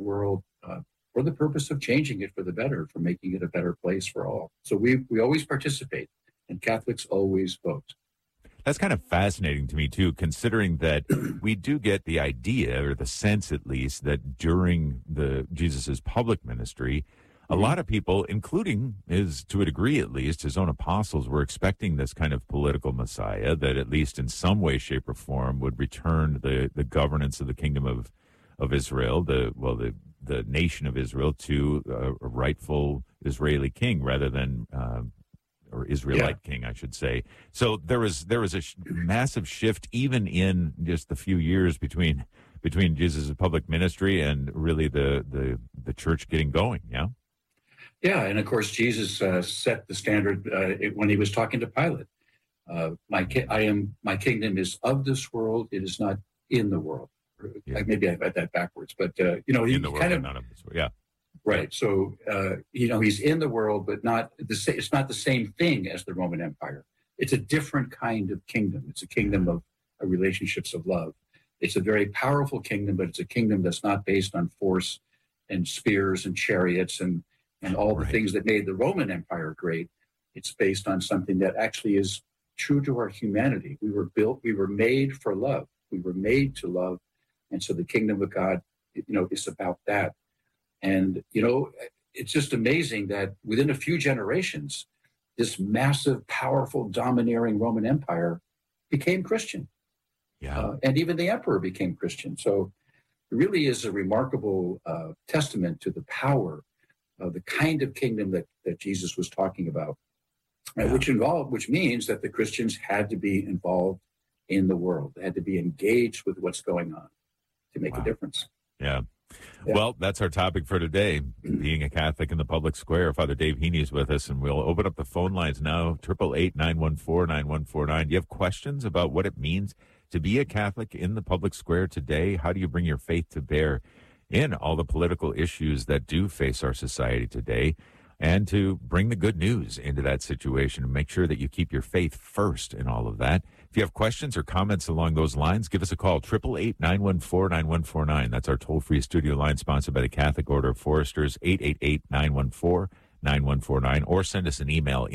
world for the purpose of changing it for the better, for making it a better place for all. So we always participate, and Catholics always vote. That's kind of fascinating to me, too, considering that we do get the idea, or the sense at least, that during Jesus's public ministry, a lot of people, including to a degree at least, his own apostles, were expecting this kind of political Messiah that at least in some way, shape, or form would return the governance of the kingdom of Israel, the nation of Israel, to a rightful Israeli king rather than or Israelite king, I should say. So there was a massive shift even in just the few years between Jesus' public ministry and really the church getting going. Yeah. Yeah, and of course Jesus set the standard when he was talking to Pilate. My kingdom is of this world; it is not in the world. Yeah. Maybe I read that backwards, but he in the world, kind of none of this. Yeah, right. So he's in the world, but not it's not the same thing as the Roman Empire. It's a different kind of kingdom. It's a kingdom of relationships of love. It's a very powerful kingdom, but it's a kingdom that's not based on force and spears and chariots and all the things that made the Roman Empire great. It's based on something that actually is true to our humanity. We were made for love. We were made to love. And so the kingdom of God, is about that. And, it's just amazing that within a few generations, this massive, powerful, domineering Roman Empire became Christian. Yeah. And even the emperor became Christian. So it really is a remarkable testament to the power of the kind of kingdom that Jesus was talking about, which means that the Christians had to be involved in the world. They had to be engaged with what's going on to make a difference. Yeah. Well, that's our topic for today, being a Catholic in the public square. Father Dave Heaney is with us, and we'll open up the phone lines now, 888-914-9149. Do you have questions about what it means to be a Catholic in the public square today? How do you bring your faith to bear in all the political issues that do face our society today, and to bring the good news into that situation and make sure that you keep your faith first in all of that? If you have questions or comments along those lines, give us a call, 888-914-9149. That's our toll-free studio line, sponsored by the Catholic Order of Foresters, 888-914-9149, or send us an email,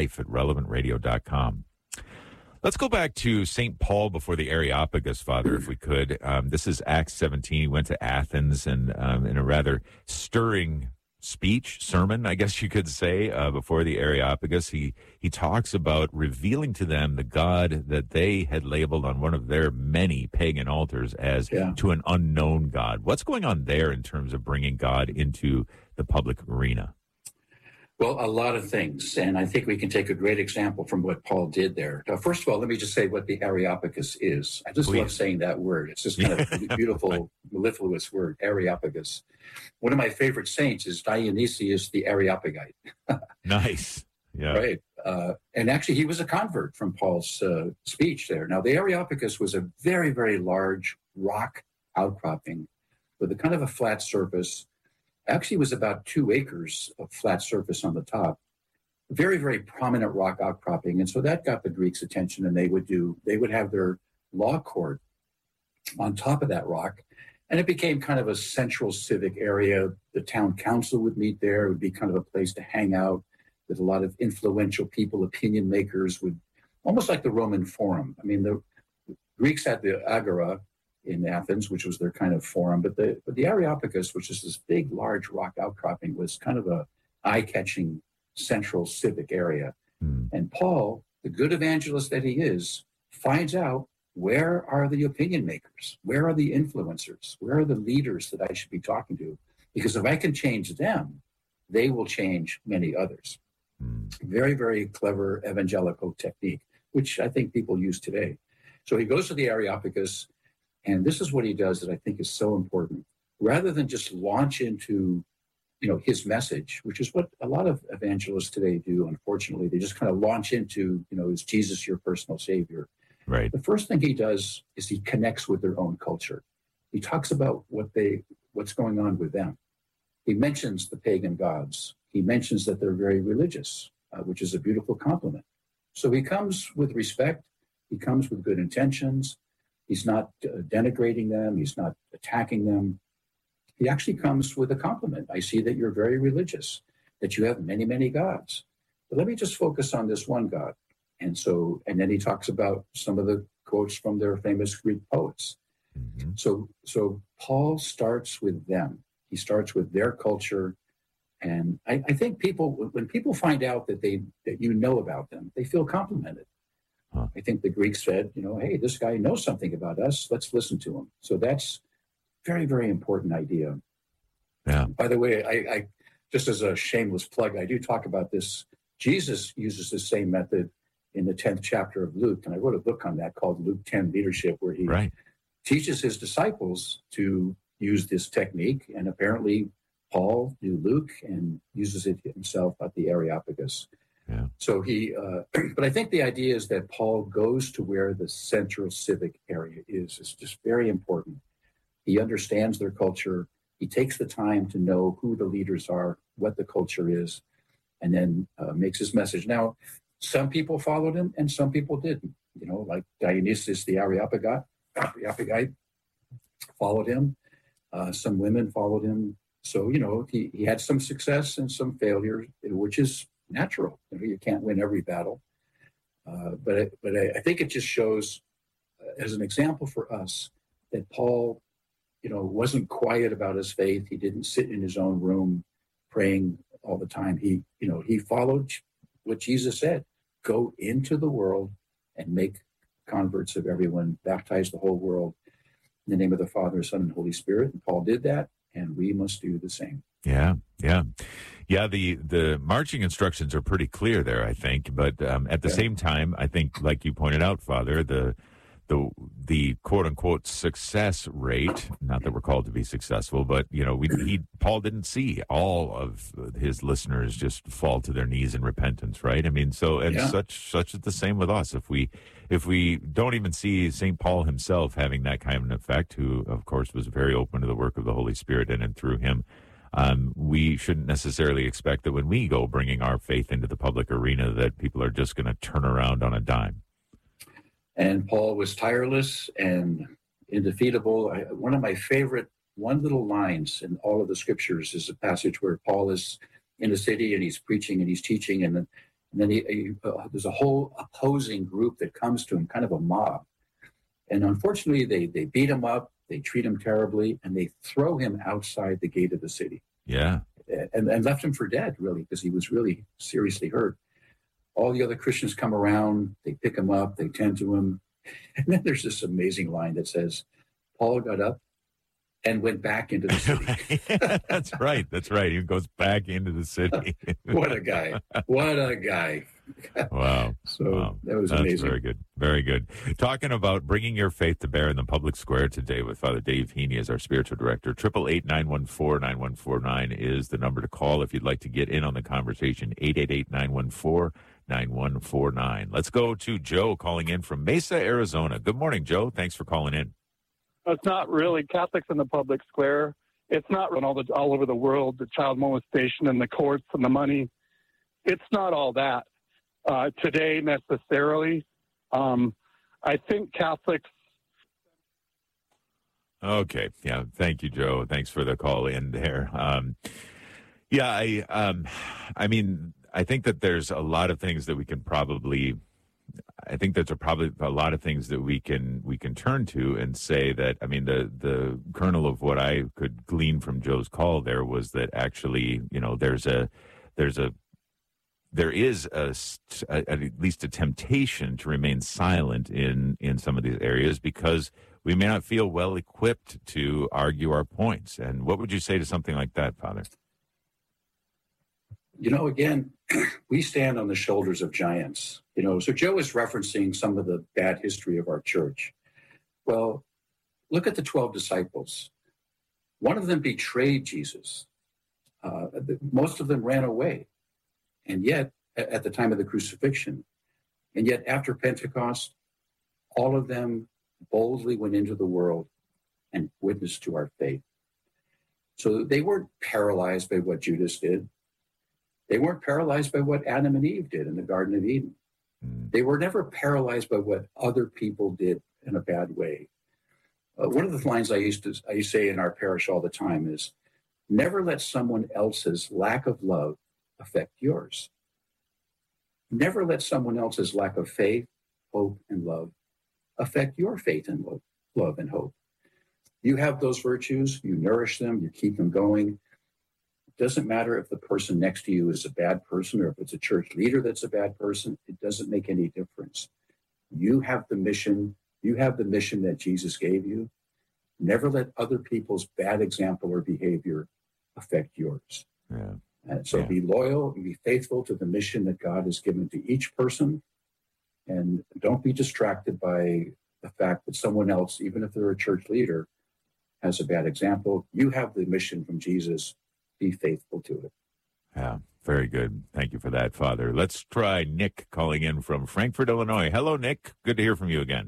innerlife@relevantradio.com. Let's go back to St. Paul before the Areopagus, Father, if we could. This is Acts 17. He went to Athens and in a rather stirring sermon, I guess you could say, before the Areopagus. He talks about revealing to them the God that they had labeled on one of their many pagan altars as to an unknown God. What's going on there in terms of bringing God into the public arena? Well, a lot of things, and I think we can take a great example from what Paul did there. Now, first of all, let me just say what the Areopagus is. I just love saying that word. It's just kind of a beautiful, mellifluous word, Areopagus. One of my favorite saints is Dionysius the Areopagite. Nice. Yeah. Right. And actually, he was a convert from Paul's speech there. Now, the Areopagus was a very, very large rock outcropping with a kind of a flat surface. Actually, it was about 2 acres of flat surface on the top. Very, very prominent rock outcropping. And so that got the Greeks' attention, and they would have their law court on top of that rock. And it became kind of a central civic area. The town council would meet there. It would be kind of a place to hang out with a lot of influential people, opinion makers, almost like the Roman Forum. I mean, the Greeks had the Agora in Athens, which was their kind of forum, but the Areopagus, which is this big, large rock outcropping, was kind of a eye-catching central civic area. And Paul, the good evangelist that he is, finds out, where are the opinion makers? Where are the influencers? Where are the leaders that I should be talking to? Because if I can change them, they will change many others. Very, very clever evangelical technique, which I think people use today. So he goes to the Areopagus, and this is what he does that I think is so important. Rather than just launch into, his message, which is what a lot of evangelists today do, unfortunately, they just kind of launch into, is Jesus your personal savior? Right. The first thing he does is he connects with their own culture. He talks about what's going on with them. He mentions the pagan gods. He mentions that they're very religious, which is a beautiful compliment. So he comes with respect. He comes with good intentions. He's not denigrating them. He's not attacking them. he actually comes with a compliment. I see that you're very religious, that you have many, many gods. But let me just focus on this one God. And then he talks about some of the quotes from their famous Greek poets. Mm-hmm. So Paul starts with them. He starts with their culture. And I think when people find out that you know about them, they feel complimented. Huh. I think the Greeks said, hey, this guy knows something about us. Let's listen to him. So that's very, very important idea. Yeah. By the way, I just as a shameless plug, I do talk about this. Jesus uses the same method in the 10th chapter of Luke. And I wrote a book on that called Luke 10 Leadership, where he teaches his disciples to use this technique. And apparently Paul knew Luke and uses it himself at the Areopagus. Yeah. So but I think the idea is that Paul goes to where the central civic area is. It's just very important. He understands their culture. He takes the time to know who the leaders are, what the culture is, and then makes his message. Now, some people followed him and some people didn't. Like Dionysius the Areopagite followed him. Some women followed him. So, he had some success and some failure, which is natural. You can't win every battle. But I think it just shows as an example for us that Paul, wasn't quiet about his faith. He didn't sit in his own room praying all the time. He followed what Jesus said: go into the world and make converts of everyone, baptize the whole world in the name of the Father, Son, and Holy Spirit. And Paul did that, and we must do the same. Yeah. The marching instructions are pretty clear there, I think. But at the same time, I think, like you pointed out, Father, the quote unquote success rate, not that we're called to be successful, but Paul didn't see all of his listeners just fall to their knees in repentance, right? I mean, such is the same with us. If we don't even see St. Paul himself having that kind of an effect, who of course was very open to the work of the Holy Spirit in and through him, we shouldn't necessarily expect that when we go bringing our faith into the public arena that people are just going to turn around on a dime. And Paul was tireless and indefeatable. One of my favorite little lines in all of the scriptures is a passage where Paul is in a city and he's preaching and he's teaching, and then there's a whole opposing group that comes to him, kind of a mob. And unfortunately, they beat him up, they treat him terribly, and they throw him outside the gate of the city. Yeah. And left him for dead, really, because he was really seriously hurt. All the other Christians come around, they pick him up, they tend to him. And then there's this amazing line that says, Paul got up and went back into the city. That's right. He goes back into the city. What a guy. Wow. That was amazing. Very good. Very good. Talking about bringing your faith to bear in the public square today with Father Dave Heaney as our spiritual director. 888-914-9149 is the number to call if you'd like to get in on the conversation. 888-914-9149. Let's go to Joe calling in from Mesa, Arizona. Good morning, Joe. Thanks for calling in. It's not really Catholics in the public square. It's not all over the world, the child molestation and the courts and the money. It's not all that today necessarily. I think Catholics. Okay. Yeah. Thank you, Joe. Thanks for the call in there. I mean, I think that there's a lot of things that we can probably. I think there's probably a lot of things that we can turn to and say that, I mean, the kernel of what I could glean from Joe's call there was that actually, there is at least a temptation to remain silent in some of these areas because we may not feel well equipped to argue our points. And what would you say to something like that, Father? Again, we stand on the shoulders of giants. So Joe is referencing some of the bad history of our church. Well, look at the 12 disciples. One of them betrayed Jesus. Most of them ran away. And yet, at the time of the crucifixion, and yet after Pentecost, all of them boldly went into the world and witnessed to our faith. So they weren't paralyzed by what Judas did. They weren't paralyzed by what Adam and Eve did in the Garden of Eden. They were never paralyzed by what other people did in a bad way. One of the lines I used to say in our parish all the time is, never let someone else's lack of love affect yours. Never let someone else's lack of faith, hope, and love affect your faith and love and hope. You have those virtues, you nourish them, you keep them going. It doesn't matter if the person next to you is a bad person or if it's a church leader that's a bad person. It doesn't make any difference. You have the mission. You have the mission that Jesus gave you. Never let other people's bad example or behavior affect yours. Yeah. And so be loyal and be faithful to the mission that God has given to each person. And don't be distracted by the fact that someone else, even if they're a church leader, has a bad example. You have the mission from Jesus. Be faithful to it. Yeah, very good. Thank you for that, Father. Let's try Nick calling in from Frankfort, Illinois. Hello, Nick. Good to hear from you again.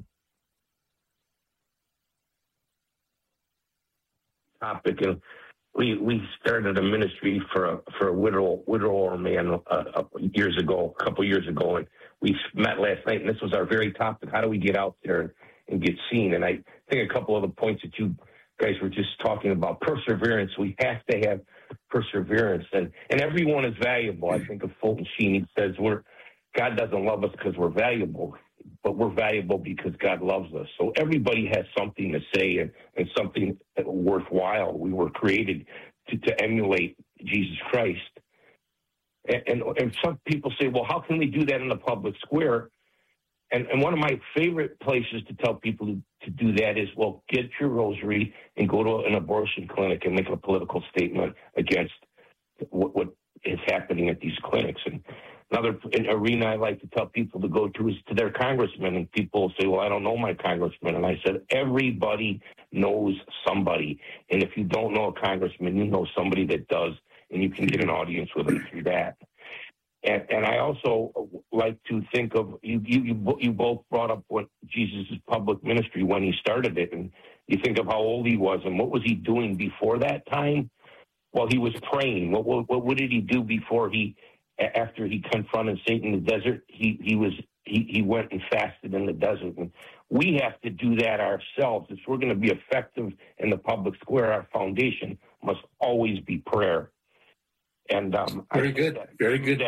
Topic, and we started a ministry for a widower man a couple years ago, and we met last night, and this was our very topic. How do we get out there and get seen? And I think a couple of the points that you guys were just talking about, perseverance. We have to have perseverance, and everyone is valuable. I think of Fulton Sheen. He says God doesn't love us because we're valuable, but we're valuable because God loves us. So everybody has something to say and something worthwhile. We were created to emulate Jesus Christ. And some people say, well, how can we do that in the public square? And one of my favorite places to tell people to do that is, well, get your rosary and go to an abortion clinic and make a political statement against what is happening at these clinics. And another arena I like to tell people to go to is to their congressman. And people say, well, I don't know my congressman. And I said, everybody knows somebody. And if you don't know a congressman, you know somebody that does, and you can get an audience with them through that. And I also like to think of, you both brought up what Jesus' public ministry when he started it. And you think of how old he was and what was he doing before that time? Well, he was praying. What did he do before after he confronted Satan in the desert? He went and fasted in the desert. And we have to do that ourselves. If we're going to be effective in the public square, our foundation must always be prayer. And very good. Very good.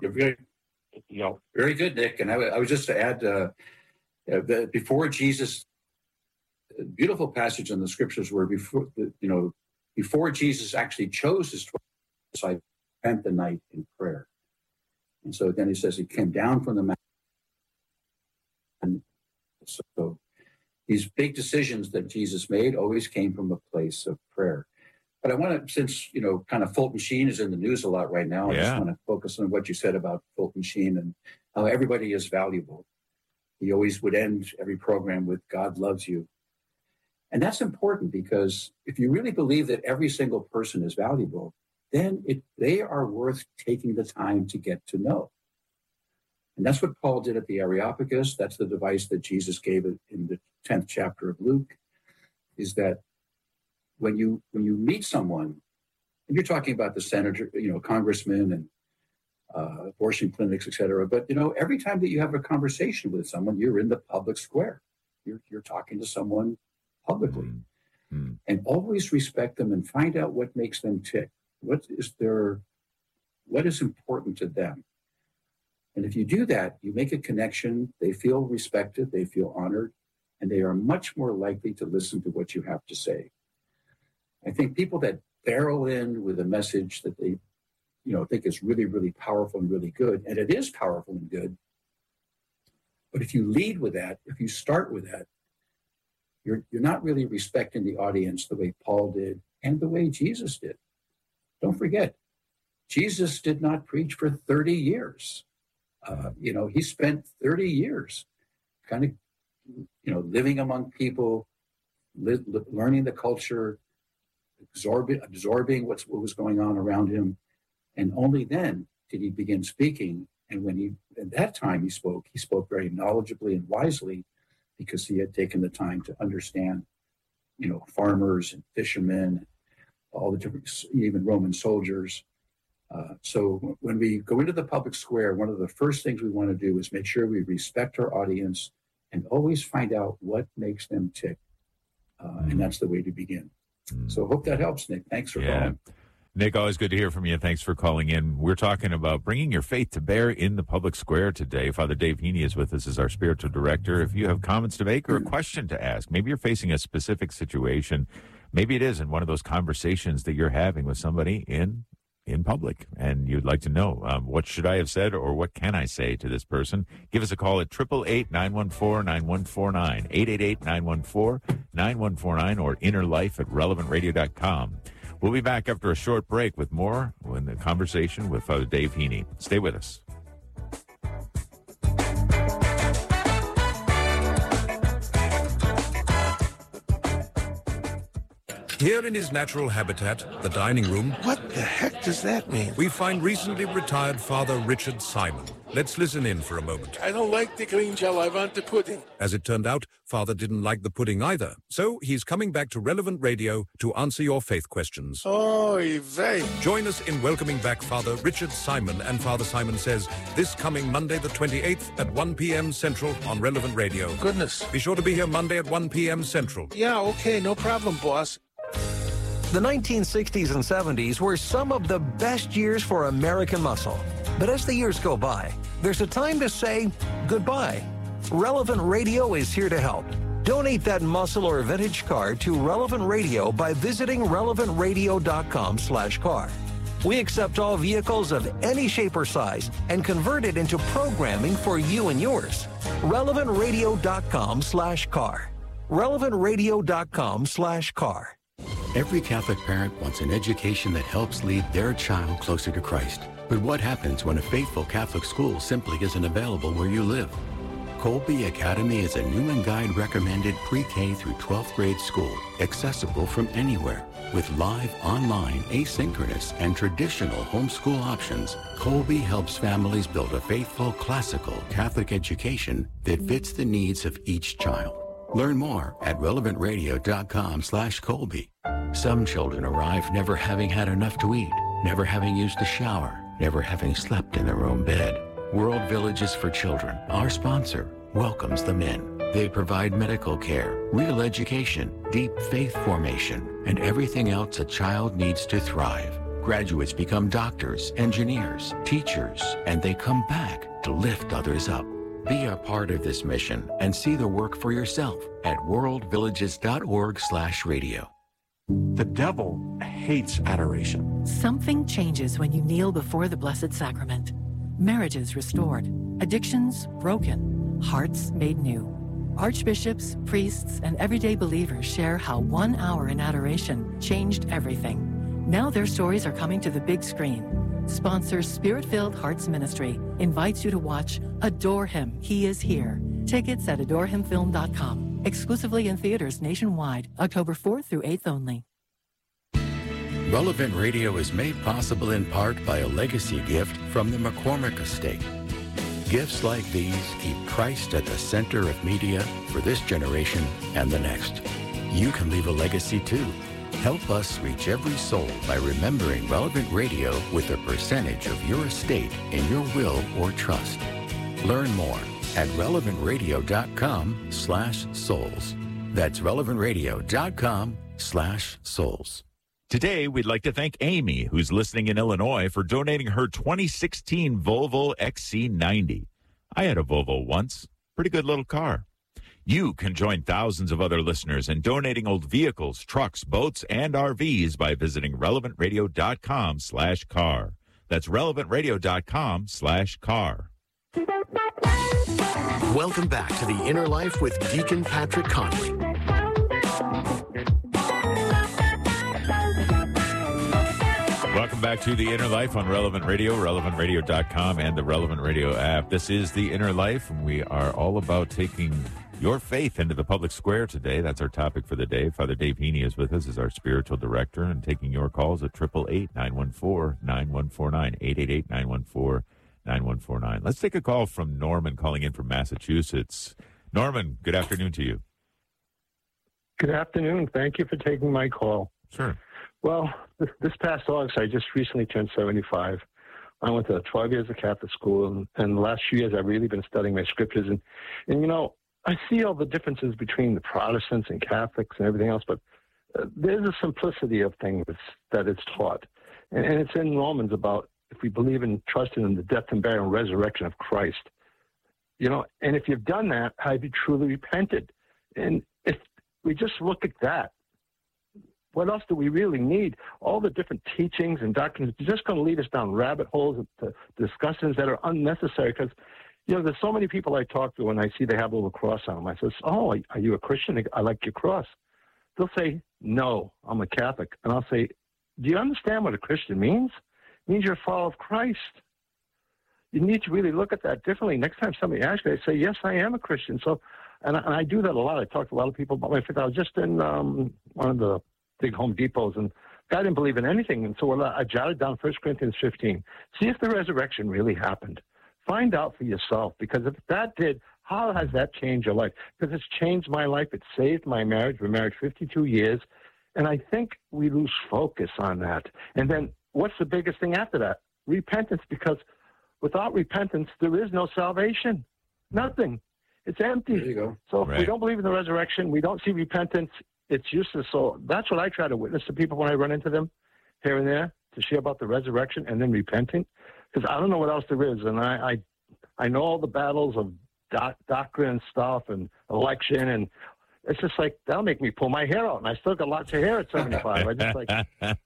Very good, Nick. And I was just to add, before Jesus, beautiful passage in the scriptures where before Jesus actually chose his 12 disciples, he spent the night in prayer. And so then he says he came down from the mountain. And so these big decisions that Jesus made always came from a place of prayer. But I want to, since, kind of Fulton Sheen is in the news a lot right now, I just want to focus on what you said about Fulton Sheen and how everybody is valuable. He always would end every program with, God loves you. And that's important because if you really believe that every single person is valuable, then they are worth taking the time to get to know. And that's what Paul did at the Areopagus. That's the device that Jesus gave it in the 10th chapter of Luke, is that when you meet someone, and you're talking about the senator, congressmen and abortion clinics, et cetera, but, every time that you have a conversation with someone, you're in the public square. You're talking to someone publicly. Mm-hmm. And always respect them and find out what makes them tick. What is important to them? And if you do that, you make a connection, they feel respected, they feel honored, and they are much more likely to listen to what you have to say. I think people that barrel in with a message that they, think is really, really powerful and really good, and it is powerful and good, but if you lead with that, if you start with that, you're not really respecting the audience the way Paul did and the way Jesus did. Don't forget, Jesus did not preach for 30 years. He spent 30 years kind of, living among people, learning the culture, absorbing what was going on around him. And only then did he begin speaking. And at that time he spoke very knowledgeably and wisely because he had taken the time to understand, farmers and fishermen, all the different, even Roman soldiers. So when we go into the public square, one of the first things we want to do is make sure we respect our audience and always find out what makes them tick. and that's the way to begin. So hope that helps, Nick. Thanks for calling. Nick, always good to hear from you. Thanks for calling in. We're talking about bringing your faith to bear in the public square today. Father Dave Heaney is with us as our spiritual director. If you have comments to make or a question to ask, maybe you're facing a specific situation. Maybe it is in one of those conversations that you're having with somebody in public, and you'd like to know, what should I have said or what can I say to this person? Give us a call at 888-914-9149, 888-914-9149, or innerlife@relevantradio.com. We'll be back after a short break with more in the conversation with Father Dave Heaney. Stay with us. Here in his natural habitat, the dining room, What the heck does that mean? we find recently retired Father Richard Simon. Let's listen in for a moment. I don't like the green gel. I want the pudding. As it turned out, Father didn't like the pudding either. So he's coming back to Relevant Radio to answer your faith questions. Oy vey. Join us in welcoming back Father Richard Simon and Father Simon Says this coming Monday the 28th at 1 p.m. Central on Relevant Radio. Goodness. Be sure to be here Monday at 1 p.m. Central. Yeah, okay, no problem, boss. The 1960s and 70s were some of the best years for American muscle. But as the years go by, there's a time to say goodbye. Relevant Radio is here to help. Donate that muscle or vintage car to Relevant Radio by visiting relevantradio.com/car. We accept all vehicles of any shape or size and convert it into programming for you and yours. relevantradio.com/car. relevantradio.com/car. Every Catholic parent wants an education that helps lead their child closer to Christ. But what happens when a faithful Catholic school simply isn't available where you live? Colby Academy is a Newman Guide recommended pre-K through 12th grade school, accessible from anywhere. With live, online, asynchronous, and traditional homeschool options, Colby helps families build a faithful, classical Catholic education that fits the needs of each child. Learn more at relevantradio.com/Colby. Some children arrive never having had enough to eat, never having used a shower, never having slept in their own bed. World Villages for Children, our sponsor, welcomes them in. They provide medical care, real education, deep faith formation, and everything else a child needs to thrive. Graduates become doctors, engineers, teachers, and they come back to lift others up. Be a part of this mission and see the work for yourself at worldvillages.org/radio. The devil hates adoration. Something changes when you kneel before the Blessed Sacrament. Marriages restored, addictions broken, hearts made new. Archbishops, priests, and everyday believers share how 1 hour in adoration changed everything. Now their stories are coming to the big screen. Sponsor Spirit-Filled Hearts Ministry invites you to watch Adore Him, He is Here. Tickets at adorehimfilm.com. Exclusively in theaters nationwide, October 4th through 8th only. Relevant Radio is made possible in part by a legacy gift from the McCormick Estate. Gifts like these keep Christ at the center of media for this generation and the next. You can leave a legacy too. Help us reach every soul by remembering Relevant Radio with a percentage of your estate in your will or trust. Learn more at relevantradio.com/souls. That's relevantradio.com/souls. Today, we'd like to thank Amy, who's listening in Illinois, for donating her 2016 Volvo XC90. I had a Volvo once. Pretty good little car. You can join thousands of other listeners in donating old vehicles, trucks, boats, and RVs by visiting relevantradio.com/car. That's relevantradio.com/car. Welcome back to The Inner Life with Deacon Patrick Conley. Welcome back to The Inner Life on Relevant Radio, relevantradio.com, and the Relevant Radio app. This is The Inner Life, and we are all about taking your faith into the public square today. That's our topic for the day. Father Dave Heaney is with us as our spiritual director and taking your calls at 888-914-9149, 888-914-9149. Let's take a call from Norman calling in from Massachusetts. Norman, good afternoon to you. Good afternoon. Thank you for taking my call. Sure. Well, this past August, I just recently turned 75. I went to 12 years of Catholic school, and the last few years I've really been studying my scriptures. And you know, I see all the differences between the Protestants and Catholics and everything else, but there's a simplicity of things that is taught. And it's in Romans about if we believe and trust in the death and burial and resurrection of Christ. And if you've done that, have you truly repented? And if we just look at that, what else do we really need? All the different teachings and doctrines are just going to lead us down rabbit holes to discussions that are unnecessary because, there's so many people I talk to and I see they have a little cross on them. I says, oh, are you a Christian? I like your cross. They'll say, no, I'm a Catholic. And I'll say, do you understand what a Christian means? It means you're a follower of Christ. You need to really look at that differently. Next time somebody asks me, I say, yes, I am a Christian. So, and I do that a lot. I talk to a lot of people about my faith. I was just in one of the big Home Depots, and I didn't believe in anything. And so I jotted down 1 Corinthians 15. See if the resurrection really happened. Find out for yourself, because if that did, how has that changed your life? Because it's changed my life. It saved my marriage. We're married 52 years. And I think we lose focus on that. And then what's the biggest thing after that? Repentance, because without repentance, there is no salvation. Nothing. It's empty. There you go. So if we don't believe in the resurrection, we don't see repentance, it's useless. So that's what I try to witness to people when I run into them here and there, to share about the resurrection and then repenting. Because I don't know what else there is. And I know all the battles of doctrine and stuff and election, and it's just like, that'll make me pull my hair out. And I still got lots of hair at 75. I just like.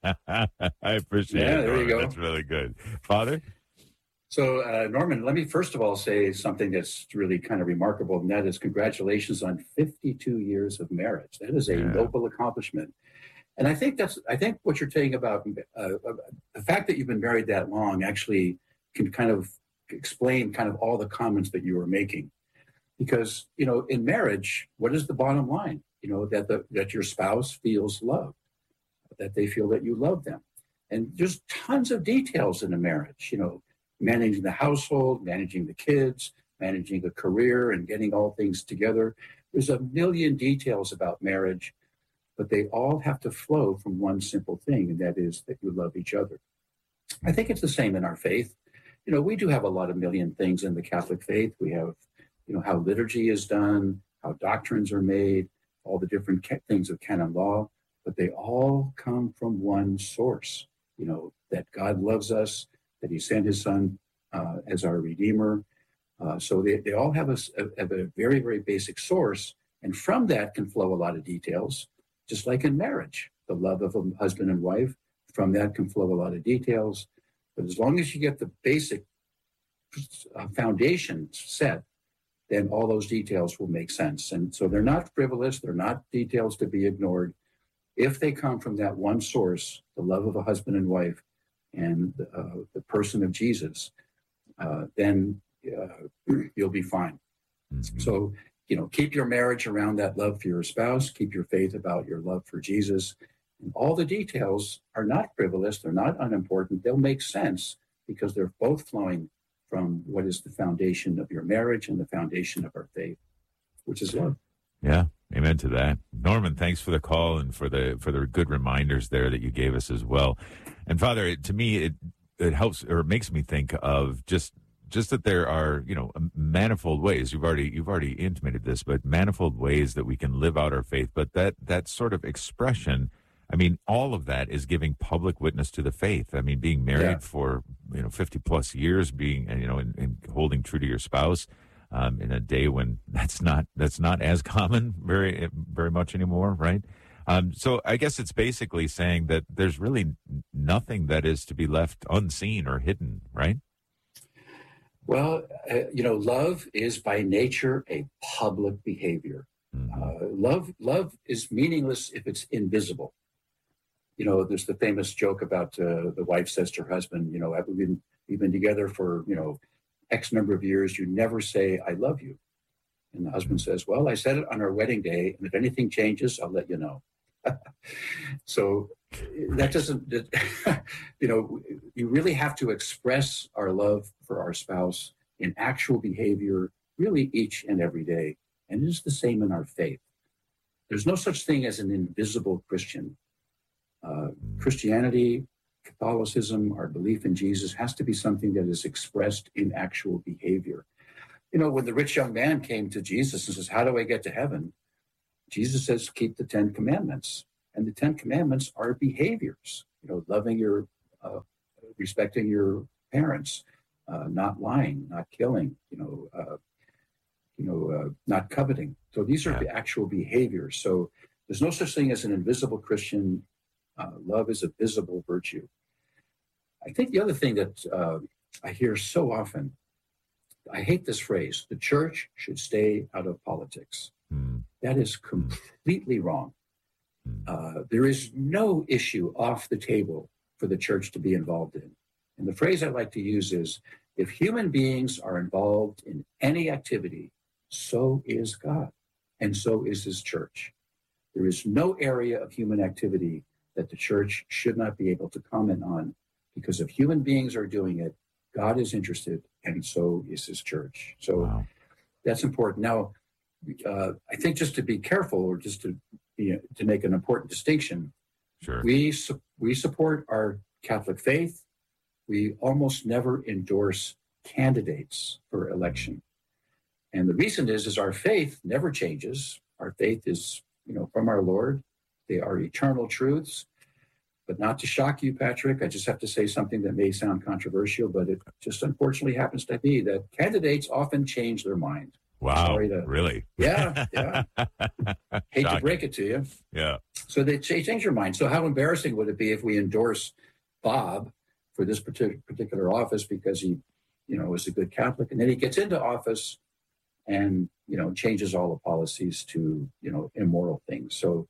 I appreciate it. Yeah, there you go. That's really good. Father? So, Norman, let me first of all say something that's really kind of remarkable, and that is congratulations on 52 years of marriage. That is a noble accomplishment. And I think what you're saying about the fact that you've been married that long actually can kind of explain kind of all the comments that you were making. Because, in marriage, what is the bottom line? That your spouse feels loved, that they feel that you love them. And there's tons of details in a marriage, managing the household, managing the kids, managing a career, and getting all things together. There's a million details about marriage, but they all have to flow from one simple thing, and that is that you love each other. I think it's the same in our faith. We do have a lot of million things in the Catholic faith. We have, how liturgy is done, how doctrines are made, all the different things of canon law, but they all come from one source, that God loves us, that he sent his son as our Redeemer. So they all have a very, very basic source. And from that can flow a lot of details, just like in marriage, the love of a husband and wife. From that can flow a lot of details. But as long as you get the basic foundation set, then all those details will make sense. And so they're not frivolous. They're not details to be ignored. If they come from that one source, the love of a husband and wife, and the person of Jesus, then you'll be fine. Mm-hmm. So, keep your marriage around that love for your spouse, keep your faith about your love for Jesus. And all the details are not frivolous, they're not unimportant, they'll make sense because they're both flowing from what is the foundation of your marriage and the foundation of our faith, which is love. Yeah. Amen to that. Norman, thanks for the call and for the good reminders there that you gave us as well. And Father, to me, it helps, or it makes me think of just that there are, manifold ways. You've already intimated this, but manifold ways that we can live out our faith. But that sort of expression, all of that is giving public witness to the faith. Being married for 50 plus years, being and holding true to your spouse. In a day when that's not as common very much anymore, right? So I guess it's basically saying that there's really nothing that is to be left unseen or hidden, right? Well, love is by nature a public behavior. Mm-hmm. Love is meaningless if it's invisible. There's the famous joke about the wife says to her husband, we've been together for X number of years, you never say, I love you. And the husband says, well, I said it on our wedding day, and if anything changes, I'll let you know. So that doesn't, you really have to express our love for our spouse in actual behavior, really each and every day. And it is the same in our faith. There's no such thing as an invisible Christian. Christianity, Catholicism, our belief in Jesus has to be something that is expressed in actual behavior. when the rich young man came to Jesus and says, how do I get to heaven? Jesus says, keep the 10 commandments. And the 10 commandments are behaviors, loving respecting your parents, not lying, not killing, not coveting. So these are the actual behaviors. So there's no such thing as an invisible Christian. Love is a visible virtue. I think the other thing that I hear so often, I hate this phrase, the church should stay out of politics. That is completely wrong. There is no issue off the table for the church to be involved in. And the phrase I like to use is, if human beings are involved in any activity, so is God, and so is his church. There is no area of human activity that the church should not be able to comment on, because if human beings are doing it, God is interested, and so is his church. So that's important. Now, I think just to be careful, or just to make an important distinction, we support our Catholic faith. We almost never endorse candidates for election. And the reason is our faith never changes. Our faith is, from our Lord. They are eternal truths. But not to shock you, Patrick, I just have to say something that may sound controversial, but it just unfortunately happens to be that candidates often change their mind. Wow, really? Yeah. Hate to break it to you. Yeah. So they change their mind. So how embarrassing would it be if we endorse Bob for this particular office because he, is a good Catholic, and then he gets into office and, changes all the policies to, immoral things. So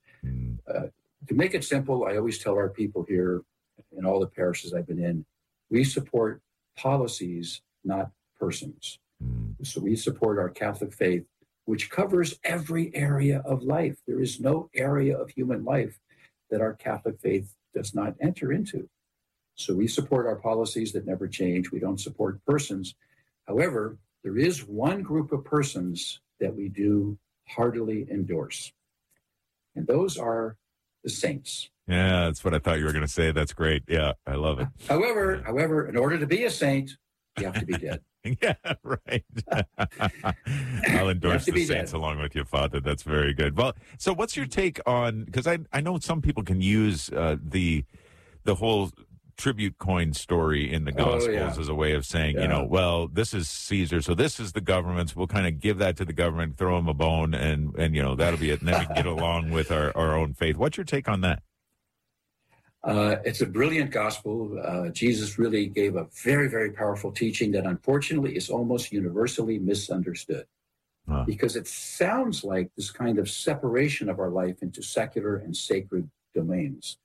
to make it simple, I always tell our people here in all the parishes I've been in, we support policies, not persons. So we support our Catholic faith, which covers every area of life. There is no area of human life that our Catholic faith does not enter into. So we support our policies that never change. We don't support persons. However, there is one group of persons that we do heartily endorse, and those are the saints. Yeah, that's what I thought you were going to say. That's great. Yeah, I love it. However, in order to be a saint, you have to be dead. Yeah, right. I'll endorse the saints along with you, Father. That's very good. Well, so what's your take on, because I know some people can use the whole tribute coin story in the Gospels as a way of saying, well, this is Caesar, so this is the government's. We'll kind of give that to the government, throw them a bone, and that'll be it. And then we can get along with our own faith. What's your take on that? It's a brilliant gospel. Jesus really gave a very, very powerful teaching that unfortunately is almost universally misunderstood because it sounds like this kind of separation of our life into secular and sacred domains.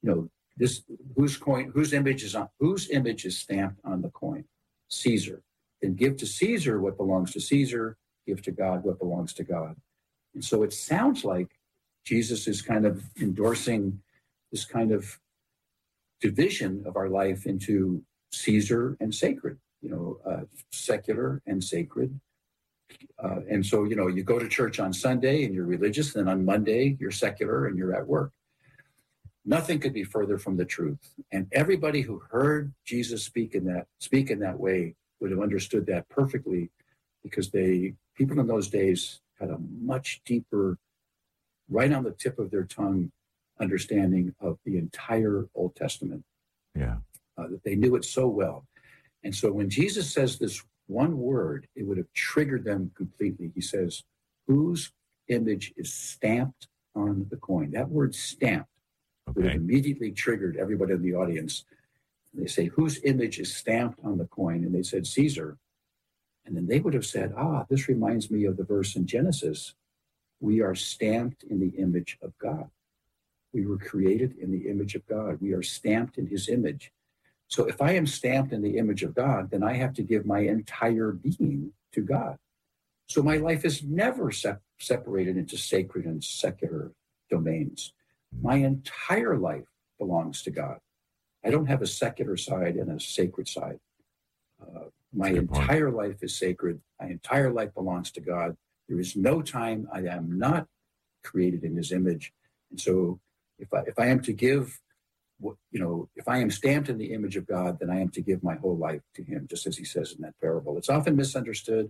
Whose image is stamped on the coin? Caesar. Then give to Caesar what belongs to Caesar, give to God what belongs to God. And so it sounds like Jesus is kind of endorsing this kind of division of our life into Caesar and sacred, secular and sacred. And so, you go to church on Sunday and you're religious, and then on Monday you're secular and you're at work. Nothing could be further from the truth. And everybody who heard Jesus speak in that way would have understood that perfectly, because people in those days had a much deeper, right on the tip of their tongue, understanding of the entire Old Testament. Yeah. That they knew it so well. And so when Jesus says this one word, it would have triggered them completely. He says, whose image is stamped on the coin? That word stamped would have immediately triggered everybody in the audience. And they say, whose image is stamped on the coin? And they said, Caesar. And then they would have said, this reminds me of the verse in Genesis. We are stamped in the image of God. We were created in the image of God. We are stamped in his image. So if I am stamped in the image of God, then I have to give my entire being to God. So my life is never separated into sacred and secular domains. My entire life belongs to God. I don't have a secular side and a sacred side. My entire life is sacred. My entire life belongs to God. There is no time I am not created in his image. And so if I am to give, if I am stamped in the image of God, then I am to give my whole life to him, just as he says in that parable. It's often misunderstood.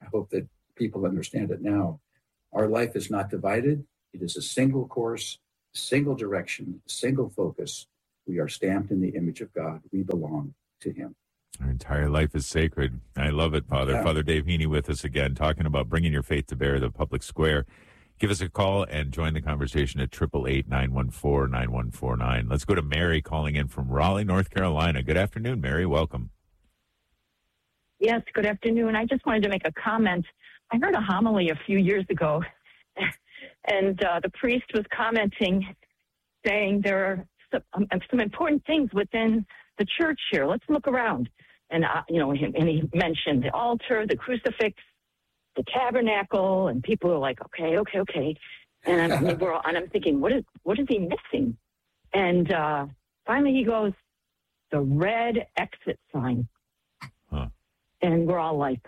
I hope that people understand it now. Our life is not divided. It is a single course, single direction, single focus. We are stamped in the image of God. We belong to him. Our entire life is sacred. I love it, Father. Yeah. Father Dave Heaney with us again, talking about bringing your faith to bear, the public square. Give us a call and join the conversation at 888-914-9149. Let's go to Mary calling in from Raleigh, North Carolina. Good afternoon, Mary. Welcome. Yes, good afternoon. I just wanted to make a comment. I heard a homily a few years ago, and the priest was commenting, saying there are some important things within the church here. Let's look around. And, and he mentioned the altar, the crucifix, the tabernacle, and people are like, okay. And I'm thinking, what is he missing? And finally he goes, the red exit sign. Huh. And we're all like,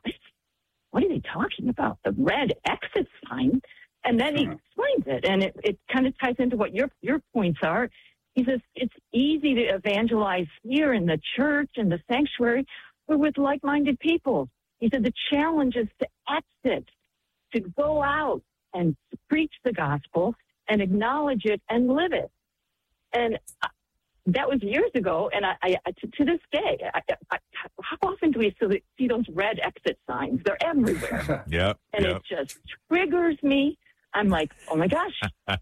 what are they talking about? The red exit sign? And then he explains it, and it kind of ties into what your points are. He says it's easy to evangelize here in the church and the sanctuary, but with like-minded people. He said the challenge is to exit, to go out and preach the gospel and acknowledge it and live it. And that was years ago, and I to this day, how often do we see those red exit signs? They're everywhere. It just triggers me. I'm like, oh my gosh,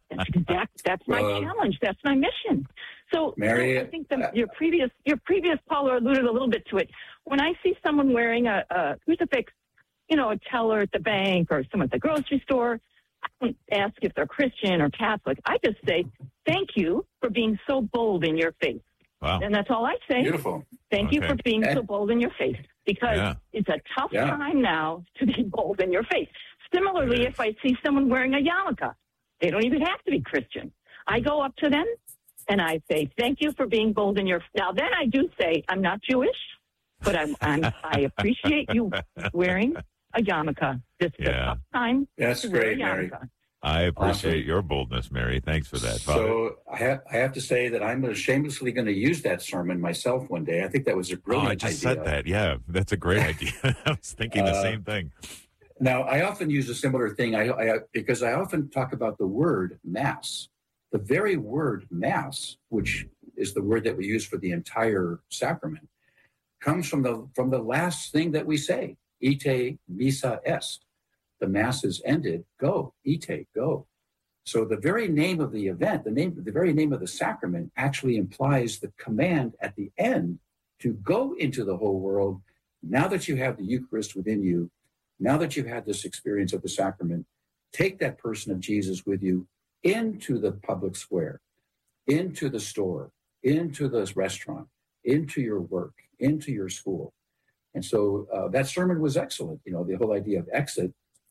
that's my challenge. That's my mission. So Mary, I think your previous caller alluded a little bit to it. When I see someone wearing a crucifix, a teller at the bank or someone at the grocery store, I don't ask if they're Christian or Catholic. I just say, thank you for being so bold in your faith. Wow. And that's all I say. Beautiful. Thank you for being so bold in your faith, because it's a tough time now to be bold in your faith. Similarly, if I see someone wearing a yarmulke, they don't even have to be Christian. I go up to them and I say, thank you for being bold in your... Now, then I do say, I'm not Jewish, but I appreciate you wearing a yarmulke. This is a tough time. That's great, Mary. I appreciate your boldness, Mary. Thanks for that, Father. So I have to say that I'm shamelessly going to use that sermon myself one day. I think that was a brilliant idea. I just said that. Yeah, that's a great idea. I was thinking the same thing. Now, I often use a similar thing because I often talk about the word Mass. The very word Mass, which is the word that we use for the entire sacrament, comes from the last thing that we say, ite missa est. The Mass is ended, go, ite, go. So the very name of the event, the very name of the sacrament actually implies the command at the end to go into the whole world. Now that you have the Eucharist within you, now that you've had this experience of the sacrament, take that person of Jesus with you into the public square, into the store, into the restaurant, into your work, into your school. And so that sermon was excellent. The whole idea of exit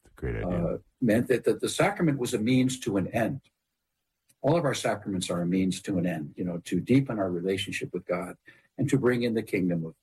meant that the sacrament was a means to an end. All of our sacraments are a means to an end, to deepen our relationship with God and to bring in the kingdom of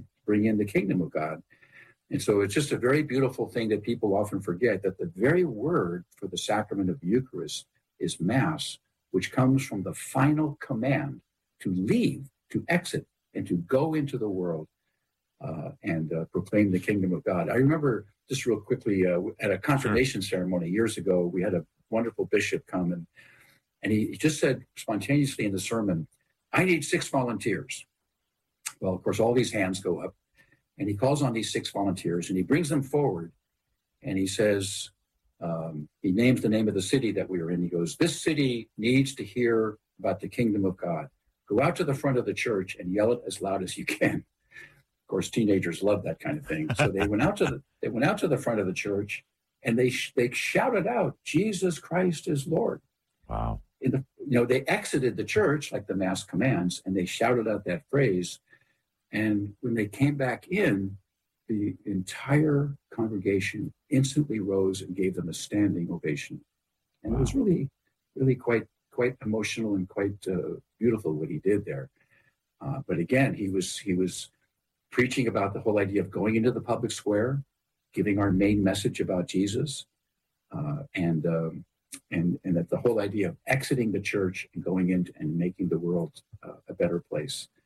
God. And so it's just a very beautiful thing that people often forget, that the very word for the sacrament of the Eucharist is Mass, which comes from the final command to leave, to exit, and to go into the world and proclaim the kingdom of God. I remember, just real quickly, at a confirmation ceremony years ago, we had a wonderful bishop come, and he just said spontaneously in the sermon, I need 6 volunteers. Well, of course, all these hands go up. And he calls on these 6 volunteers and he brings them forward and he says, he names the name of the city that we are in. He goes, this city needs to hear about the kingdom of God. Go out to the front of the church and yell it as loud as you can. Of course, teenagers love that kind of thing. So they went out to the front of the church and they shouted out, Jesus Christ is Lord. Wow. They exited the church like the Mass commands and they shouted out that phrase. And when they came back in, the entire congregation instantly rose and gave them a standing ovation. And It was really, really quite emotional and quite beautiful what he did there. But again, he was preaching about the whole idea of going into the public square, giving our main message about Jesus, and that the whole idea of exiting the church and going in and making the world a better place.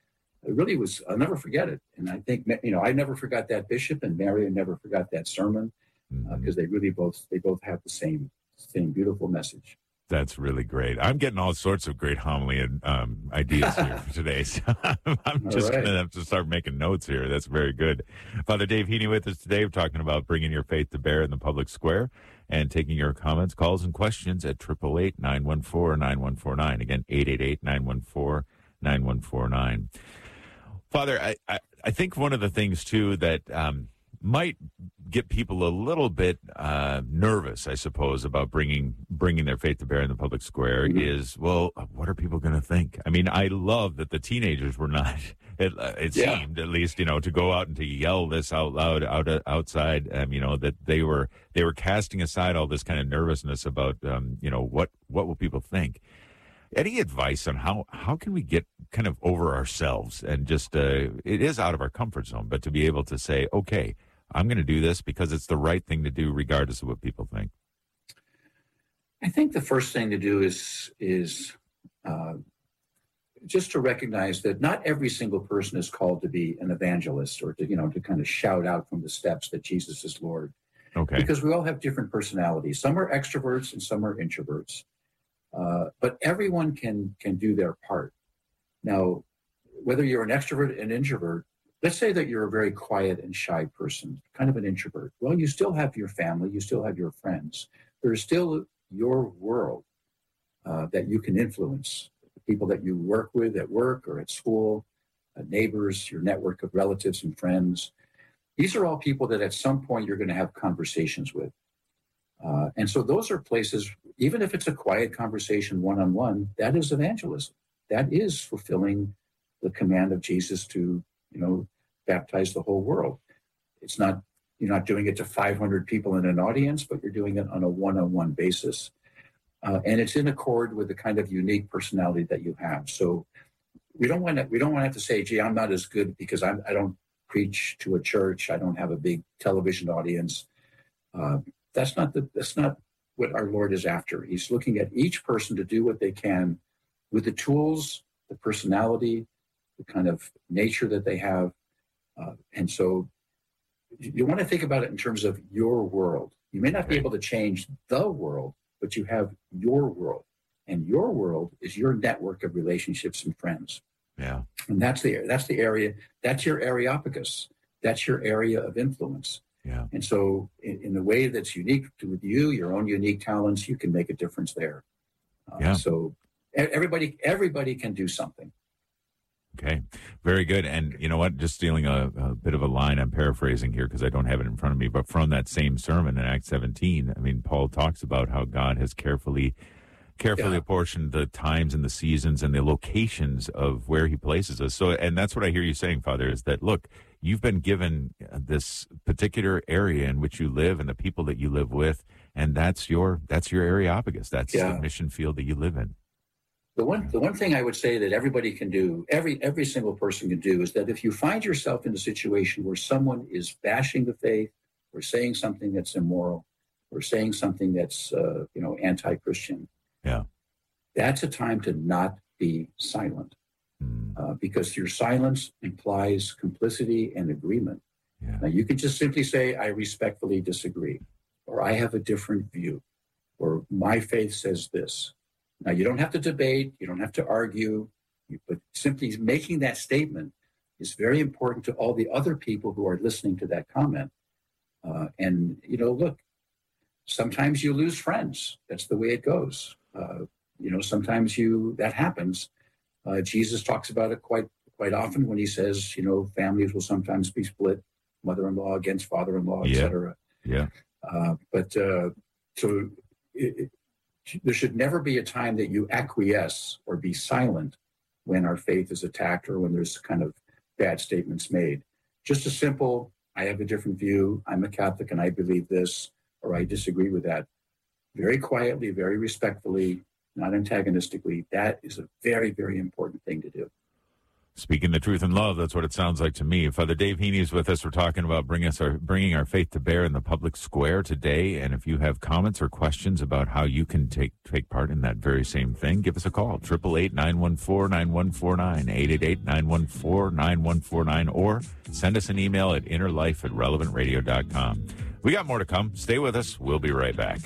it really was, I'll never forget it. And I think, I never forgot that bishop, and Marion never forgot that sermon, because they both have the same beautiful message. That's really great. I'm getting all sorts of great homily and ideas here for today. So I'm just going to have to start making notes here. That's very good. Father Dave Heaney with us today. We're talking about bringing your faith to bear in the public square and taking your comments, calls, and questions at 888-914-9149. Again, 888-914-9149. Father, I think one of the things, too, that might get people a little bit nervous, I suppose, about bringing their faith to bear in the public square is, well, what are people going to think? I mean, I love that the teenagers were not, it seemed at least, to go out and to yell this out loud outside, that they were casting aside all this kind of nervousness about, what will people think? Any advice on how can we get kind of over ourselves and just, it is out of our comfort zone, but to be able to say, okay, I'm going to do this because it's the right thing to do, regardless of what people think? I think the first thing to do is just to recognize that not every single person is called to be an evangelist or to kind of shout out from the steps that Jesus is Lord. Okay. Because we all have different personalities. Some are extroverts and some are introverts. But everyone can do their part. Now, whether you're an extrovert and introvert, let's say that you're a very quiet and shy person, kind of an introvert. Well, you still have your family, you still have your friends. There's still your world that you can influence. The people that you work with at work or at school, neighbors, your network of relatives and friends. These are all people that at some point you're going to have conversations with. And so those are places, even if it's a quiet conversation one-on-one, that is evangelism. That is fulfilling the command of Jesus to, baptize the whole world. It's not, you're not doing it to 500 people in an audience, but you're doing it on a one-on-one basis. And it's in accord with the kind of unique personality that you have. So we don't want to have to say, gee, I'm not as good because I don't preach to a church. I don't have a big television audience. That's not what our Lord is after. He's looking at each person to do what they can with the tools, the personality, the kind of nature that they have. And so you want to think about it in terms of your world. You may not be able to change the world, but you have your world. And your world is your network of relationships and friends. Yeah. And that's the area, that's your Areopagus. That's your area of influence. Yeah. And so in a way that's unique to you, your own unique talents, you can make a difference there. So everybody can do something. Okay. Very good. And you know what? Just stealing a bit of a line, I'm paraphrasing here because I don't have it in front of me, but from that same sermon in Acts 17, I mean, Paul talks about how God has carefully apportioned the times and the seasons and the locations of where he places us. So, and that's what I hear you saying, Father, is that, look, you've been given this particular area in which you live and the people that you live with, and that's your Areopagus. That's the mission field that you live in. The one thing I would say that everybody can do, every single person can do, is that if you find yourself in a situation where someone is bashing the faith or saying something that's immoral or saying something that's anti-Christian, that's a time to not be silent, because your silence implies complicity and agreement. Now, you can just simply say, I respectfully disagree, or I have a different view, or my faith says this. Now, you don't have to debate, you don't have to argue, but simply making that statement is very important to all the other people who are listening to that comment. And look, sometimes you lose friends. That's the way it goes. Sometimes that happens. Jesus talks about it quite often when he says, families will sometimes be split, mother-in-law against father-in-law, etc. Yeah. There should never be a time that you acquiesce or be silent when our faith is attacked or when there's kind of bad statements made. Just a simple, I have a different view, I'm a Catholic and I believe this, or I disagree with that. Very quietly, very respectfully, not antagonistically, that is a very, very important thing to do. Speaking the truth in love, that's what it sounds like to me. Father Dave Heaney is with us. We're talking about bringing our faith to bear in the public square today. And if you have comments or questions about how you can take part in that very same thing, give us a call, 888-914-9149, 888-914-9149, or send us an email at innerlife@relevantradio.com. We got more to come. Stay with us. We'll be right back.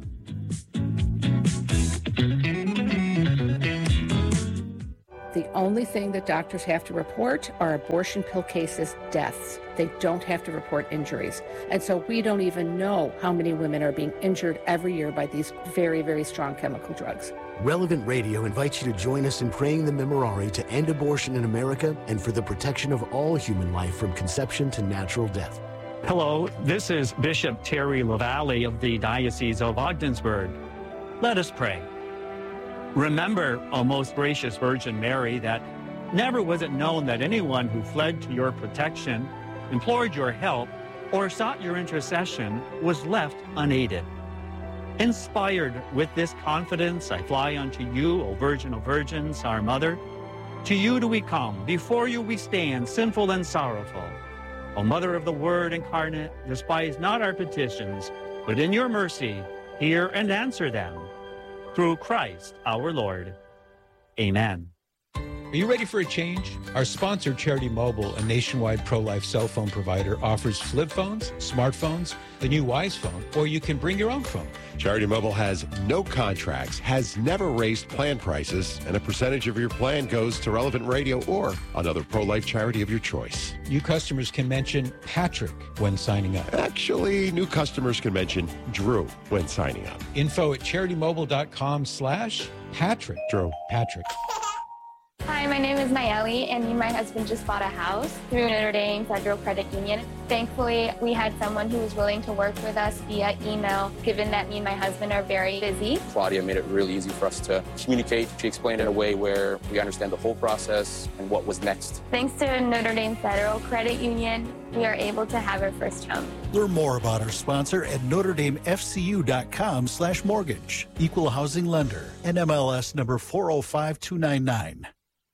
The only thing that doctors have to report are abortion pill cases, deaths. They don't have to report injuries. And so we don't even know how many women are being injured every year by these very, very strong chemical drugs. Relevant Radio invites you to join us in praying the Memorare to end abortion in America and for the protection of all human life from conception to natural death. Hello, this is Bishop Terry LaValle of the Diocese of Ogdensburg. Let us pray. Remember, O most gracious Virgin Mary, that never was it known that anyone who fled to your protection, implored your help, or sought your intercession was left unaided. Inspired with this confidence, I fly unto you, O Virgin of Virgins, our Mother. To you do we come, before you we stand, sinful and sorrowful. O Mother of the Word incarnate, despise not our petitions, but in your mercy hear and answer them. Through Christ our Lord. Amen. Are you ready for a change? Our sponsor, Charity Mobile, a nationwide pro-life cell phone provider, offers flip phones, smartphones, the new Wise phone, or you can bring your own phone. Charity Mobile has no contracts, has never raised plan prices, and a percentage of your plan goes to Relevant Radio or another pro-life charity of your choice. New customers can mention Patrick when signing up. Actually, new customers can mention Drew when signing up. Info at CharityMobile.com/Patrick. Drew. Patrick. Hi, my name is Nayeli, and me and my husband just bought a house through Notre Dame Federal Credit Union. Thankfully, we had someone who was willing to work with us via email, given that me and my husband are very busy. Claudia made it really easy for us to communicate. She explained in a way where we understand the whole process and what was next. Thanks to Notre Dame Federal Credit Union, we are able to have our first home. Learn more about our sponsor at NotreDameFCU.com/mortgage. Equal housing lender. NMLS number 405299.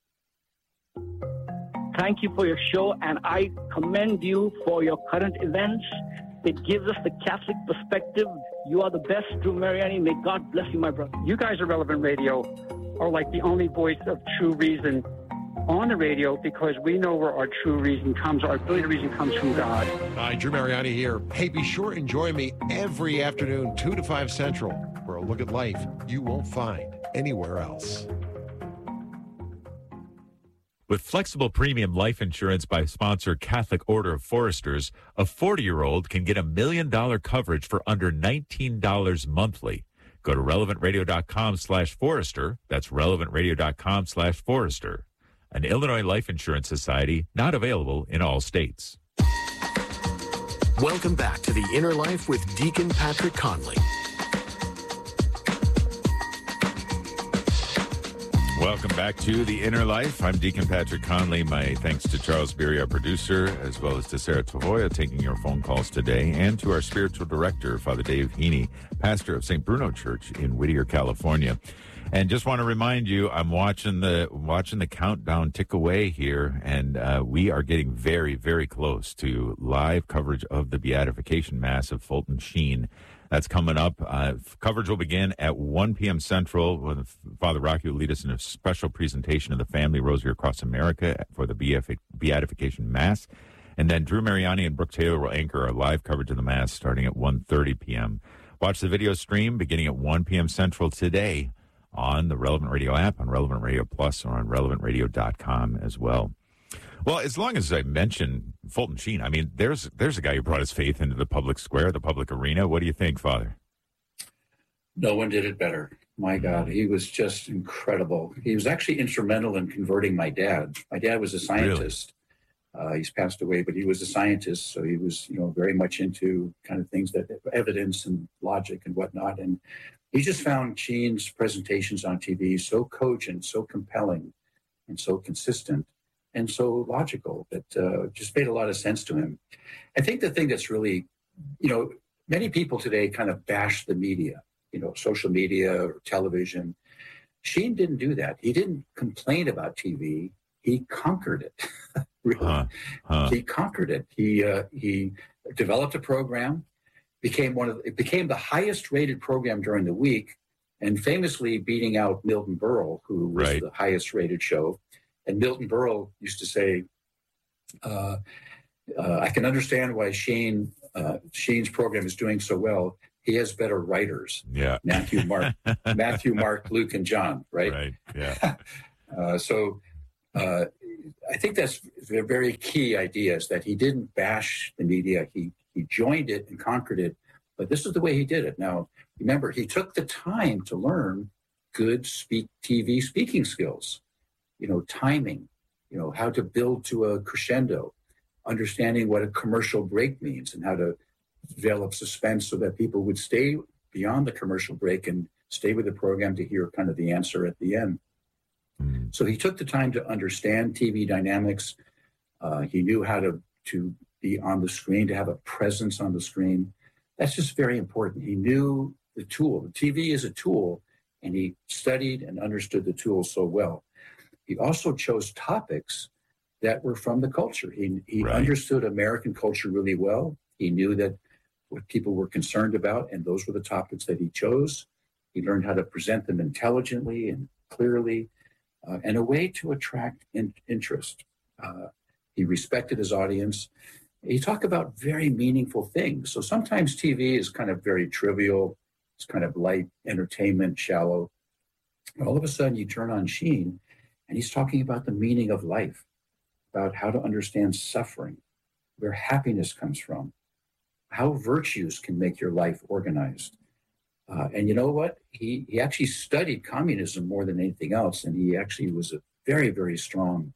Thank you for your show, and I commend you for your current events. It gives us the Catholic perspective. You are the best, Drew Mariani. May God bless you, my brother. You guys at Relevant Radio are like the only voice of true reason on the radio, because we know where our true reason comes. Our ability to reason comes from God. Hi, Drew Mariani here. Hey, be sure and join me every afternoon, 2 to 5 Central, for a look at life you won't find anywhere else. With flexible premium life insurance by sponsor Catholic Order of Foresters, a 40-year-old can get $1 million coverage for under $19 monthly. Go to relevantradio.com/Forester. That's relevantradio.com/Forester. An Illinois Life Insurance Society, not available in all states. Welcome back to The Inner Life with Deacon Patrick Conley. Welcome back to The Inner Life. I'm Deacon Patrick Conley. My thanks to Charles Beery, our producer, as well as to Sarah Tavoya taking your phone calls today, and to our spiritual director, Father Dave Heaney, pastor of St. Bruno Church in Whittier, California. And just want to remind you, I'm watching the countdown tick away here, and we are getting very, very close to live coverage of the Beatification Mass of Fulton Sheen. That's coming up. Coverage will begin at 1 p.m. Central, when Father Rocky will lead us in a special presentation of the Family Rosary Across America for the Beatification Mass. And then Drew Mariani and Brooke Taylor will anchor our live coverage of the Mass starting at 1:30 p.m. Watch the video stream beginning at 1 p.m. Central today on the Relevant Radio app, on Relevant Radio Plus, or on relevantradio.com as well. Well, as long as I mention Fulton Sheen, I mean, there's a guy who brought his faith into the public square, the public arena. What do you think, Father? No one did it better. My God, he was just incredible. He was actually instrumental in converting my dad. My dad was a scientist. Really? He's passed away, but he was a scientist, so he was, very much into kind of things that evidence and logic and whatnot. And he just found Sheen's presentations on TV so cogent, so compelling, and so consistent, and so logical that just made a lot of sense to him. I think the thing that's really, many people today kind of bash the media, social media or television. Sheen didn't do that. He didn't complain about TV. He he conquered it. Really. He conquered it. He developed a program, became the highest rated program during the week, and famously beating out Milton Berle, who was the highest rated show. And Milton Berle used to say, I can understand why Sheen's program is doing so well. He has better writers. Yeah. Matthew, Mark, Luke, and John, right? Right, yeah. So I think that's a very key idea, is that he didn't bash the media. He joined it and conquered it, but this is the way he did it. Now, remember, he took the time to learn good TV speaking skills, timing, how to build to a crescendo, understanding what a commercial break means and how to develop suspense so that people would stay beyond the commercial break and stay with the program to hear kind of the answer at the end. So he took the time to understand TV dynamics. He knew how to be on the screen, to have a presence on the screen. That's just very important. He knew the tool. The TV is a tool, and he studied and understood the tool so well. He also chose topics that were from the culture. He understood American culture really well. He knew that what people were concerned about, and those were the topics that he chose. He learned how to present them intelligently and clearly, and a way to attract interest. He respected his audience. He talked about very meaningful things. So sometimes TV is kind of very trivial. It's kind of light entertainment, shallow. All of a sudden you turn on Sheen and he's talking about the meaning of life, about how to understand suffering, where happiness comes from, how virtues can make your life organized. And you know what? He actually studied communism more than anything else, and he actually was a very, very strong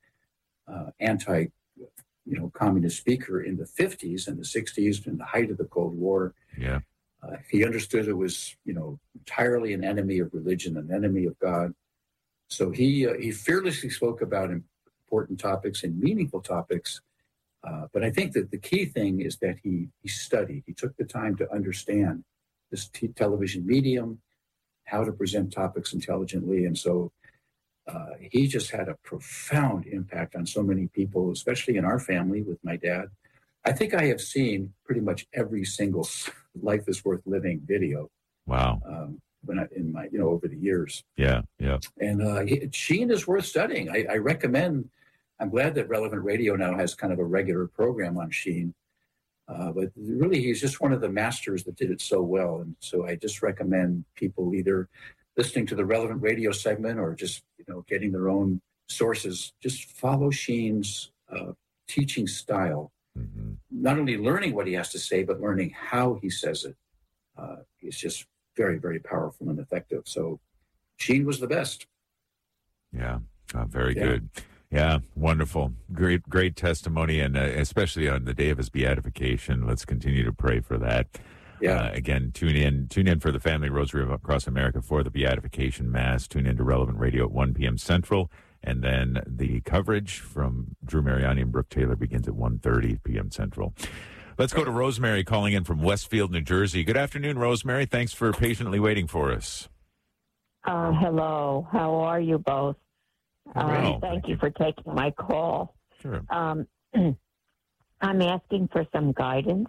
communist speaker in the 50s and the 60s, in the height of the Cold War. Yeah. He understood it was, entirely an enemy of religion, an enemy of God. So he fearlessly spoke about important topics and meaningful topics. But I think that the key thing is that he studied. He took the time to understand this television medium, how to present topics intelligently. And so he just had a profound impact on so many people, especially in our family with my dad. I think I have seen pretty much every single Life is Worth Living video. Wow. Over the years. Yeah, yeah. And Sheen is worth studying. I recommend. I'm glad that Relevant Radio now has kind of a regular program on Sheen. But really, he's just one of the masters that did it so well. And so I just recommend people either listening to the Relevant Radio segment or just, getting their own sources. Just follow Sheen's teaching style. Mm-hmm. Not only learning what he has to say, but learning how he says it. It's just very, very powerful and effective. So Sheen was the best. Yeah, very good. Yeah, wonderful. Great testimony, and especially on the day of his beatification. Let's continue to pray for that. Yeah. Again, tune in for the Family Rosary across America for the beatification mass. Tune in to Relevant Radio at 1 p.m. Central, and then the coverage from Drew Mariani and Brooke Taylor begins at 1:30 p.m. Central. Let's go to Rosemary calling in from Westfield, New Jersey. Good afternoon, Rosemary. Thanks for patiently waiting for us. Hello. How are you both? Thank you for taking my call. Sure. I'm asking for some guidance.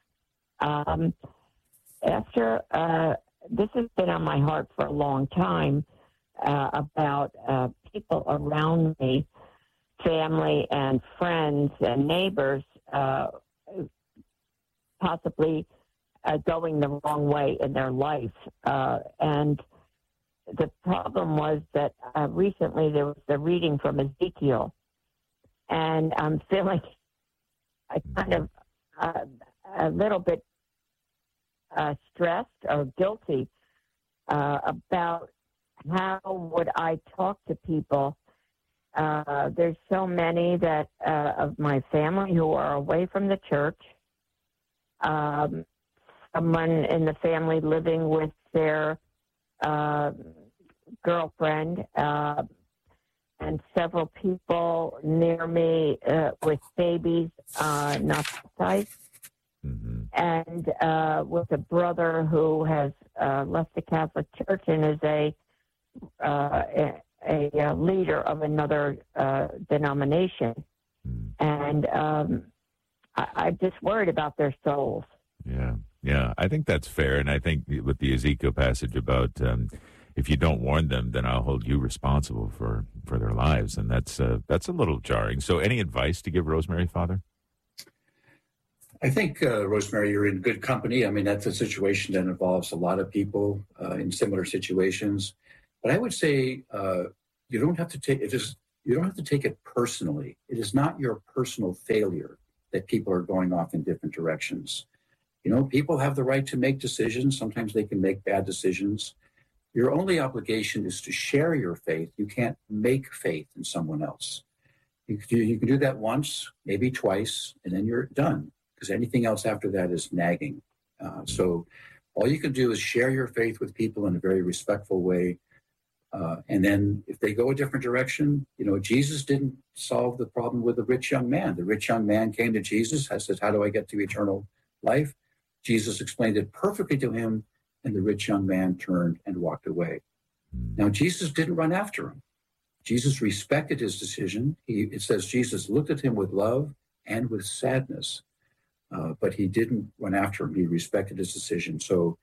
This has been on my heart for a long time about people around me, family and friends and neighbors, possibly going the wrong way in their life. And the problem was that recently there was the reading from Ezekiel, and I'm feeling kind of a little bit stressed or guilty about how would I talk to people. There's so many that of my family who are away from the church. Someone in the family living with their girlfriend, and several people near me with babies not baptized, and with a brother who has left the Catholic Church and is a leader of another denomination, and I'm just worried about their souls. Yeah, I think that's fair, and I think with the Ezekiel passage about if you don't warn them, then I'll hold you responsible for their lives, and that's a little jarring. So, any advice to give Rosemary, Father? I think, Rosemary, you're in good company. I mean, that's a situation that involves a lot of people in similar situations. But I would say you don't have to take it. You don't have to take it personally. It is not your personal failure that people are going off in different directions. You know, people have the right to make decisions. Sometimes they can make bad decisions. Your only obligation is to share your faith. You can't make faith in someone else. You can do that once, maybe twice, and then you're done, because anything else after that is nagging. So all you can do is share your faith with people in a very respectful way. And then if they go a different direction, you know, Jesus didn't solve the problem with the rich young man. The rich young man came to Jesus and said, how do I get to eternal life? Jesus explained it perfectly to him, and the rich young man turned and walked away. Now, Jesus didn't run after him. Jesus respected his decision. It says Jesus looked at him with love and with sadness, but he didn't run after him. He respected his decision. So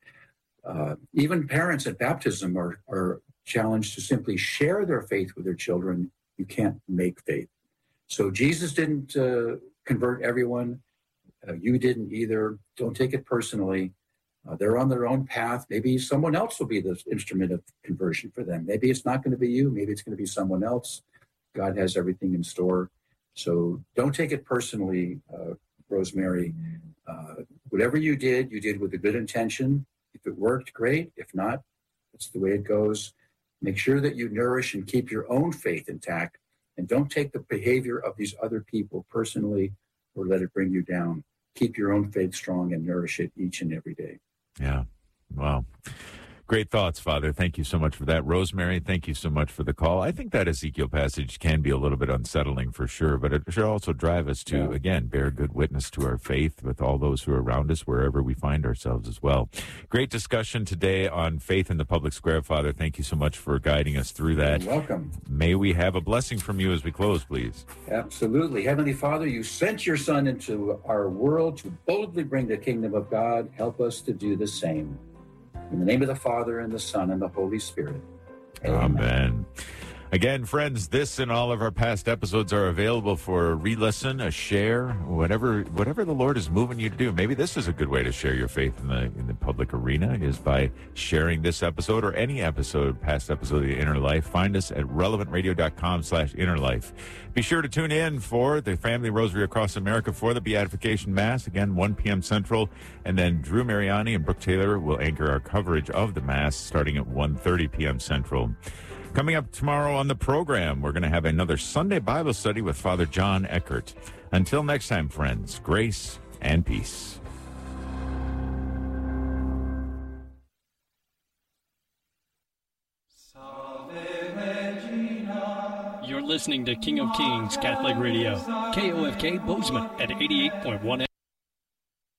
even parents at baptism are challenged to simply share their faith with their children. You can't make faith. So Jesus didn't convert everyone. You didn't either. Don't take it personally. They're on their own path. Maybe someone else will be the instrument of conversion for them. Maybe it's not going to be you. Maybe it's going to be someone else. God has everything in store. So don't take it personally, Rosemary. Whatever you did with a good intention. If it worked, great. If not, that's the way it goes. Make sure that you nourish and keep your own faith intact, and don't take the behavior of these other people personally or let it bring you down. Keep your own faith strong and nourish it each and every day. Yeah. Wow. Great thoughts, Father. Thank you so much for that. Rosemary, thank you so much for the call. I think that Ezekiel passage can be a little bit unsettling for sure, but it should also drive us to, again, bear good witness to our faith with all those who are around us, wherever we find ourselves as well. Great discussion today on faith in the public square, Father. Thank you so much for guiding us through that. You're welcome. May we have a blessing from you as we close, please. Absolutely. Heavenly Father, you sent your Son into our world to boldly bring the kingdom of God. Help us to do the same. In the name of the Father, and the Son, and the Holy Spirit. Amen. Again, friends, this and all of our past episodes are available for a re-listen, a share, whatever the Lord is moving you to do. Maybe this is a good way to share your faith in the public arena, is by sharing this episode or any past episode of The Inner Life. Find us at relevantradio.com/innerlife. Be sure to tune in for the Family Rosary Across America for the Beatification Mass, again, 1 p.m. Central, and then Drew Mariani and Brooke Taylor will anchor our coverage of the Mass starting at 1:30 p.m. Central. Coming up tomorrow on the program, we're going to have another Sunday Bible study with Father John Eckert. Until next time, friends, grace and peace. You're listening to King of Kings Catholic Radio, KOFK Bozeman at 88.1 FM.